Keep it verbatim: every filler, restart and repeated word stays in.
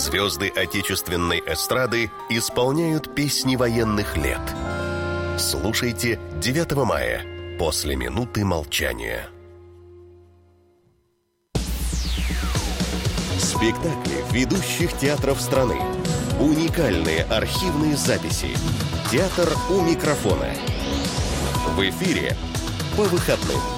Звезды отечественной эстрады исполняют песни военных лет. Слушайте девятого мая после минуты молчания. Спектакли ведущих театров страны. Уникальные архивные записи. Театр у микрофона. В эфире по выходным.